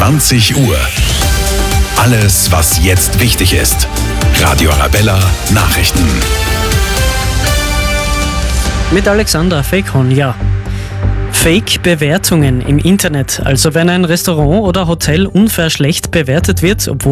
20 Uhr. Alles, was jetzt wichtig ist. Radio Arabella Nachrichten. Mit Alexandra Fekon, ja. Fake-Bewertungen im Internet. Also wenn ein Restaurant oder Hotel unfair schlecht bewertet wird, obwohl